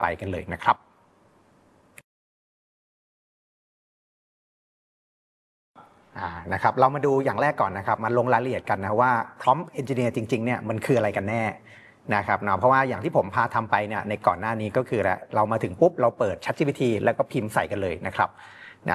ไปกันเลยนะครับนะครับเรามาดูอย่างแรกก่อนนะครับมาลงรายละเอียดกันนะว่า prompt engineer จริงๆเนี่ยมันคืออะไรกันแน่นะครับเนาะเพราะว่าอย่างที่ผมพาทำไปเนี่ยในก่อนหน้านี้ก็คือเรามาถึงปุ๊บเราเปิด ChatGPT แล้วก็พิมพ์ใส่กันเลยนะครับ